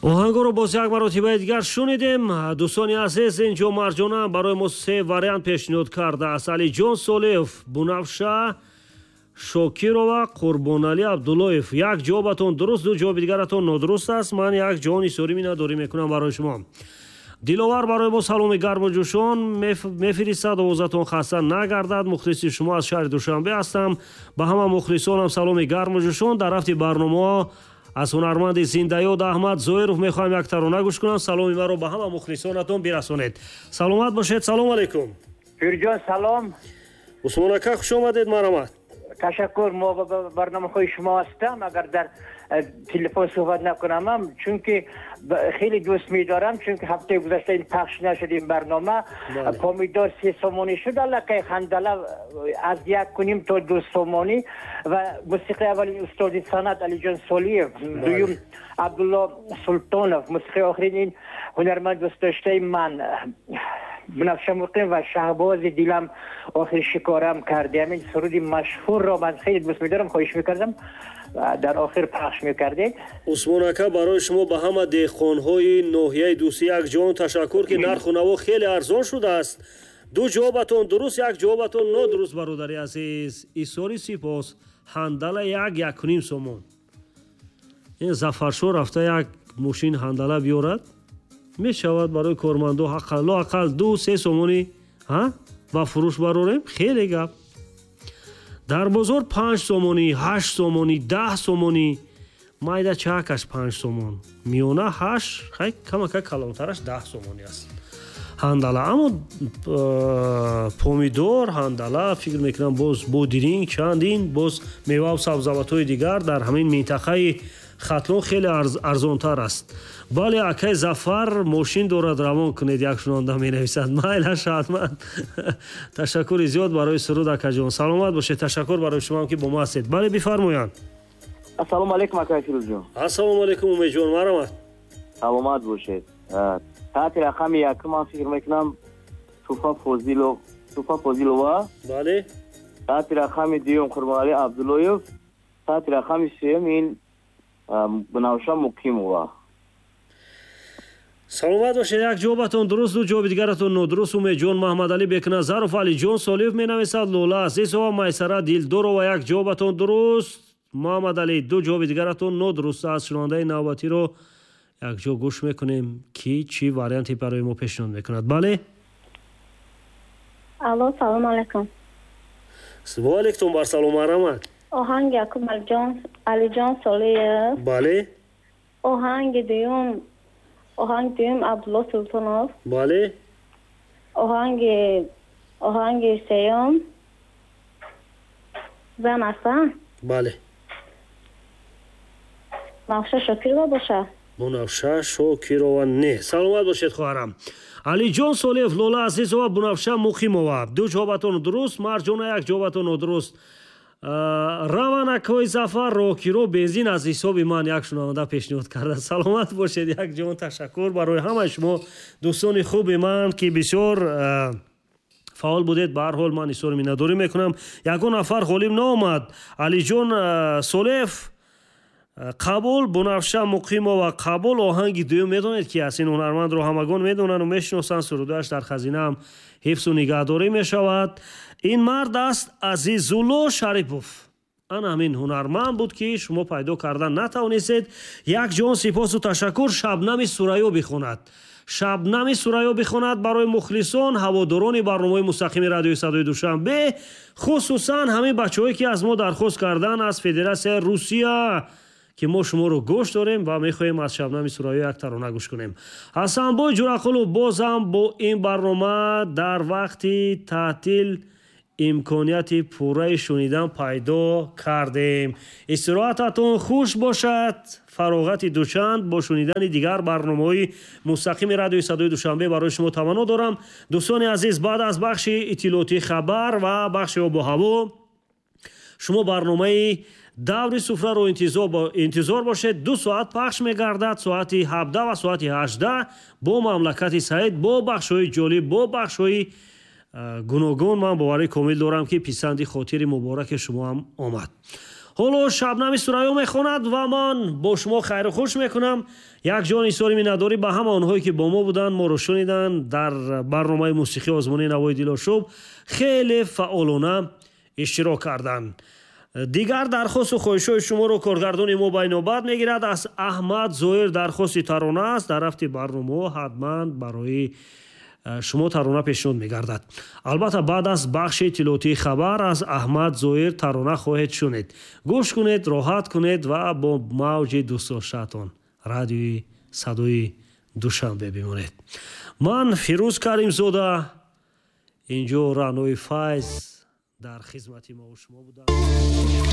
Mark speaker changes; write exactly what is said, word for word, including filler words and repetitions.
Speaker 1: оҳангоро боз як маротибаи дигар шунидем. дӯстони азиз, инҷо Марҷона барои мо се вариант пешниҳод кардааст. Алиҷон Солиев, Бунафша Шокирова, Қурбонали Абдуллоев. Як ҷавобатон дуруст, ду ҷавоби дигаратон нодуруст аст. Ман як ҷавоби сорӣ минадорӣ мекунам барои шумо. Диловар барои мо саломи гарму ҷӯшон мефиристад. овозатон хаста нагардад. мухлиси шумо аз шаҳри Душанбе ҳастам. ба ҳама мухлисонам саломи гарму ҷӯшон. дар рафти барномаҳо аз ҳунарманди зиндаёд Аҳмад Зоиров мехоҳам як тарона гӯш кунам. саломи маро ба ҳама мухлисонатон бирасонед. Саломат бошед. салом алейкум.
Speaker 2: Пирҷон салом.
Speaker 1: Усмон ака хуш омадед. Марамат.
Speaker 2: Ташаккур. мо ба барномаҳои шумо ҳастам. агар дар телефон суҳбат накунам, чунки хеле дӯст медорам, чунки ҳафтаи гузашта ин пахш нашуд ин барнома. Помидор се сомонӣ шуд, аллакай хандала аз як куним то ду сомонӣ. ва мусиқи аввали устоди санъат Алиҷон Солиев, дуюм Абдулло Султонов, мусиқи охирин ин ҳунарманд дӯстдоштаи ман Бунафша Муқим ва Шаҳбози дилам охир шикорам кардем. ин суруди машҳурро ман хеле дӯст медорам. хоҳиш мекардам дар охир пахш мекардед.
Speaker 1: Усмон ака, барои шумо ба ҳама деҳқонҳои ноҳияи Дӯсти Якҷон ташаккур, ки нарху наво хеле арзон шудааст. ду ҷавобатон дуруст, як ҷавобатон нодуруст. бародари азиз, исори сипос. ҳандала як якуним сомон. ин Зафаршо рафта як мошин ҳандала биёрад, мешавад барои кормандо ҳаққалло аққал ду се сомонӣ ба фурӯш барорем. хеле гап. дар бозор панҷ сомонӣ, ҳашт сомонӣ, даҳ сомонӣ. майда чакаш панҷ сомон, миёна ҳашт, хай камака калонтараш даҳ сомонӣ аст ҳандала. аммо помидор, ҳандала фикр мекунам боз бодиринг, чандин боз меваву сабзаватҳои дигар дар ҳамин минтақаи Хатлон хеле арзонтар аст. бале акай Зафар мошин дорад, равон кунед, як шунонда менависад. майла шадманд. ташаккури зиёд барои суруд акаҷон. саломат бошед. ташаккур барои шумоам ки бо ма ҳастед. бале бифармоянд.
Speaker 3: ассалому алейкум акай Фирӯзҷон.
Speaker 1: ассалому алейкум умедҷон. марамад.
Speaker 3: саломат бошед. таъти рақами якум ман фикр мекунам Туфа Фозилов, Туфа Фозилова.
Speaker 1: бале.
Speaker 3: таъти рақами дуюм Қурбонали Абдуллоев. таъти рақами сеюм ин Бунафша Муқимова.
Speaker 1: саломат бошед. як ҷавобатон дуруст, ду ҷавоби дигаратон нодуруст. умедҷон Маҳмадалӣ Бекназаров, Алиҷон Солиев менависад. Лола Азизова, Майсара Дилдорова, як ҷавобатон дуруст. Маҳмадалӣ, ду ҷавоби дигаратон нодуруст. аз шунавандаи навбатиро як ҷо гӯш мекунем ки чӣ варианте барои мо пешниҳод мекунад. бале.
Speaker 4: алло, салом алейкум.
Speaker 1: ва алейкум барсалом. марамад.
Speaker 4: оҳанг якум Алиҷон Солиев.
Speaker 1: бале.
Speaker 4: оҳанг дуюм оҳанг дуюм Абдулло Султонов.
Speaker 1: бале.
Speaker 4: оҳанг оҳанг сеюм Занафа.
Speaker 1: бале.
Speaker 4: Бунафша Шокирова бошад.
Speaker 1: Бунафша Шокирова не. саломат бошед хоҳарам. Алиҷон Солиев, Лола Азизова, Бунафша Муқимова. ду ҷавобатон дуруст. Марҷона як ҷавобатон нодуруст. раванакҳои Зафар Рокиро бензин аз ҳисоби ман, як шунаванда пешниҳод карда. саломат бошед. як ҷон ташаккур барои ҳамаи шумо дӯстони хуби ман ки бисёр фаъол будед. ба ҳар ҳол ман изҳори миннатдорӣ мекунам. ягон нафар ғолиб наомад. Алиҷон Солиев қабул, Бунафша Муқимова қабул. оҳанги дуюм медонед ки аз ин ҳунармандро ҳамагон медонанд ва мешиносанд. сурудаш дар хазинаам ҳифзу нигаҳдорӣ мешавад. ин мард аст Азизулло Шарипов. ана ҳамин ҳунарманд буд ки шумо пайдо кардан натавонистед. як ҷон сипосу ташаккур. шабнами Сурайё бихонад. шабнами Сурайё бихонад барои мухлисон, ҳаводорони барномаи мустақими радиои Садои Душанбе, хусусан ҳамин бачаҳое ки аз мо дархост кардан аз Федератсияи Русия ки мо шуморо гӯш дорем ва мехоҳем аз шабнами Сурайё як тарона гӯш кунем. Ҳасанбой Ҷурақулов, бозам бо ин барнома дар вақти таътил имконияти пурраи шунидан пайдо кардем. истироҳататон хуш бошад. фароғати дучанд бо шунидани дигар барномаҳои мустақими радиои Садои Душанбе барои шумо таманно дорам. дӯстони азиз, баъд аз бахши иттилоъоти хабар ва бахши обу ҳаво, шумо барномаи даври суфраро интизор бошед. ду соат пахш мегардад, соати ҳабдаҳ ва соати ҳаждаҳ бо мамлакати Саид, бо бахшҳои ҷолиб, бо бахшҳои гуногун. ман боварии комил дорам ки писанди хотири мубораки шумо ҳам омад. ҳоло Шабнами Сурайё мехонад ва ман бо шумо хайру хуш мекунам. Якҷон изҳори миннатдорӣ ба ҳама онҳое ки бо мо буданд, моро шуниданд дар барномаи мусиқии озмунии Навои Дилошуб хеле фаъолона иштирок карданд. дигар дархосту хоҳишҳои шуморо коргардони мо ба инобат мегирад. аз Аҳмад Зоир дархости тарона аст. дар рафти барномаҳо ҳатман барои шумо тарона пешниҳод мегардад. албатта баъд аз бахши иттилоотии хабар аз Аҳмад Зоир тарона хоҳед шунид. гӯш кунед, роҳат кунед ва бо мавҷи дӯстдоштаатон радиои садои душанбе бимонед. ман Фирӯз Каримзода инҷо Раънои Файз дар хизмати мо шумо будам.